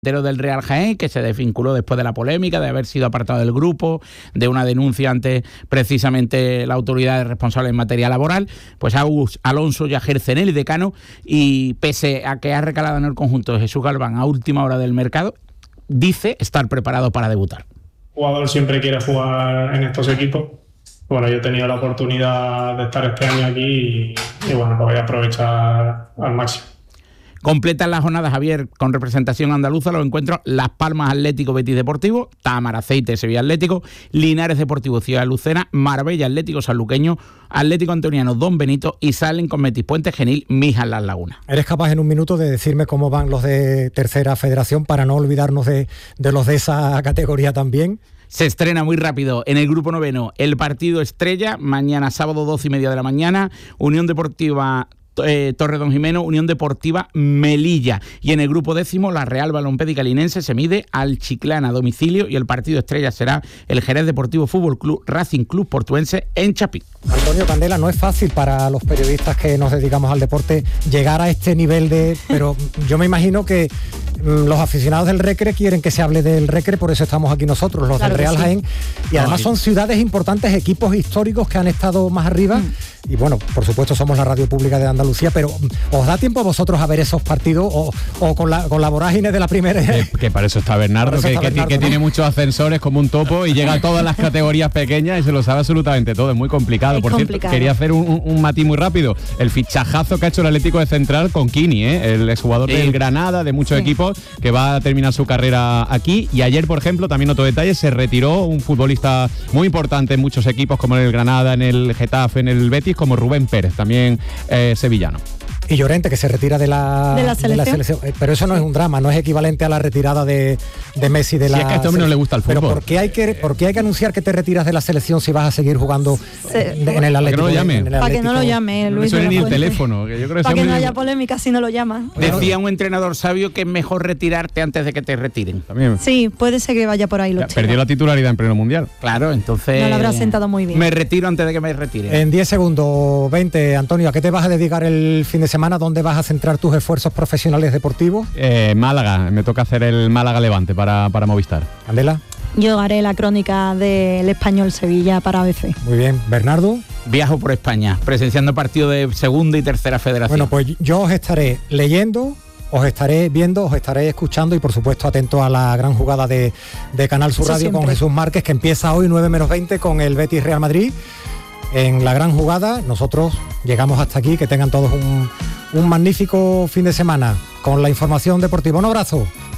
del Real Jaén, que se desvinculó después de la polémica de haber sido apartado del grupo, de una denuncia ante precisamente la autoridad responsable en materia laboral. Pues Agus Alonso ya ejerce en el decano y pese a que ha recalado en el conjunto de Jesús Galván a última hora del mercado, dice estar preparado para debutar. El jugador siempre quiere jugar en estos equipos. Bueno, yo he tenido la oportunidad de estar este año aquí y bueno, lo voy a aprovechar al máximo. Completan la jornada, Javier, con representación andaluza los encuentros Las Palmas Atlético Betis Deportivo, Támara Aceite Sevilla Atlético, Linares Deportivo Ciudad de Lucena, Marbella Atlético Sanluqueño, Atlético Antoniano Don Benito y salen con Betis Puente Genil, Mijas Las Lagunas. ¿Eres capaz en un minuto de decirme cómo van los de Tercera Federación para no olvidarnos de los de esa categoría también? Se estrena muy rápido en el grupo noveno el partido estrella, mañana sábado 12:30 de la mañana, Unión Deportiva Torredonjimeno, Unión Deportiva Melilla. Y en el grupo décimo, la Real Balompédica Linense se mide al Chiclana a domicilio y el partido estrella será el Jerez Deportivo Fútbol Club Racing Club Portuense en Chapí. Antonio Candela, no es fácil para los periodistas que nos dedicamos al deporte llegar a este nivel pero yo me imagino que los aficionados del Recre quieren que se hable del Recre, por eso estamos aquí nosotros, los del Real Jaén, y además son ciudades importantes, equipos históricos que han estado más arriba. Y bueno, por supuesto somos la radio pública de Andalucía, pero ¿os da tiempo a vosotros a ver esos partidos o con la vorágine de la primera? Que para eso está Bernardo, que tiene muchos ascensores como un topo y llega a todas las categorías pequeñas y se lo sabe absolutamente todo, es muy complicado. Por cierto, quería hacer un matiz muy rápido, el fichajazo que ha hecho el Atlético de Central con Kini, el exjugador del Granada, de muchos equipos, que va a terminar su carrera aquí. Y ayer, por ejemplo, también otro detalle, se retiró un futbolista muy importante en muchos equipos como en el Granada, en el Getafe, en el Betis, como Rubén Pérez, también sevillano. Y Llorente, que se retira de la selección. Pero eso no es un drama, no es equivalente a la retirada de Messi de la es que a este hombre no le gusta el fútbol. Pero ¿por qué hay que anunciar que te retiras de la selección si vas a seguir jugando en el Atlético? Para que no lo llame, Luis. No suene ni el teléfono. Para que no haya polémica si no lo llaman. Decía un entrenador sabio que es mejor retirarte antes de que te retiren. También. Sí, puede ser que vaya por ahí los chicos. Perdió la titularidad en pleno mundial. Claro, entonces... No lo habrá sentado muy bien. Me retiro antes de que me retiren. En 10 segundos, 20, Antonio, ¿a qué te vas a dedicar el fin de semana? ¿Dónde vas a centrar tus esfuerzos profesionales deportivos? Málaga, me toca hacer el Málaga Levante para Movistar. Candela. Yo haré la crónica del Español Sevilla para ABC. Muy bien. Bernardo. Viajo por España, presenciando partidos de segunda y tercera federación. Bueno, pues yo os estaré leyendo, os estaré viendo, os estaré escuchando y por supuesto atento a la gran jugada de Canal Sur Radio con Jesús Márquez, que empieza hoy 9:20 con el Betis Real Madrid. En la gran jugada, nosotros llegamos hasta aquí, que tengan todos un magnífico fin de semana con la información deportiva. Un abrazo.